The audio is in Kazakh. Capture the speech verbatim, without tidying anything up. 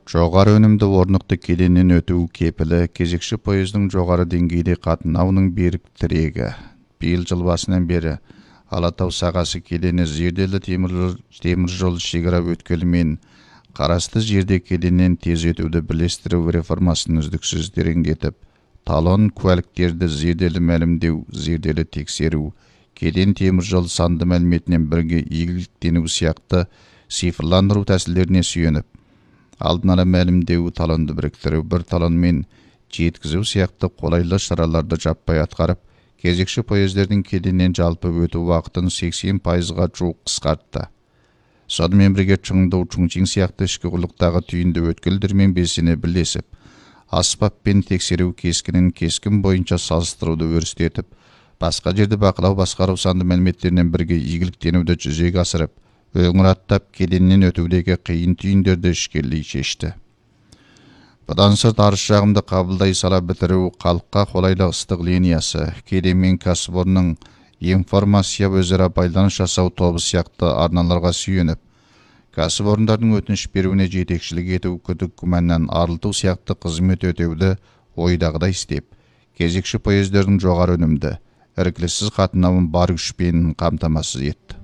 Жоғары өнімді орнықты кеденнен өту кепілі кезекші пойыздың жоғары деңгейде қатынауының берік тірегі. Биыл жыл басынан бері Алатау сағасы кедені зерделі темір жол шекара өткелімен қарасты жерде кеденнен тез өтуді білестіру реформасын үздіксіз тереңдетіп, талон куәліктерді зерделі мәлімдеу, зерделі тексеру, кеден темір жол санды мәліметінен бірге игіліктену сияқты цифрландыру тәсілдеріне сүйеніп, алдын ала мәлімдеу, талонды біріктіру, бір талонмен жеткізу сияқты қолайлы шараларды жаппай атқарып, кезекші пойыздардың кеденнен жалпы өту уақытын сексен пайызға жуық қысқартты. Сонымен бірге Чыңдау, Чунчин сияқты ішкі құрлықтағы түйінді өткелдермен белсене бірлесіп, аспаппен тексеру кескінін кескін бойынша салыстыруды өрістетіп, басқа жерді бақылау басқару санды мәліметтерінен бірге игіліктенуді жүзеге асырып, өңір аттап кеденнен өтудегі қиын түйіндерді ішкерлей шешті. Бұдан сырт арыз шағымды қабылдай сала бітіру, халыққа қолайлы ыстық линиясы, кеден мен кәсіпорынның информация өзара байланыс жасау тобы сияқты арналарға сүйеніп, кәсіпорындардың өтініш беруіне жетекшілік ету, күдік күмәннен арылту сияқты қызмет өтеуді ойдағыдай істеп, кезекші пойыздардың жоғары өнімді, іркіліссіз қатынауын бар күшпен қамтамасыз етті.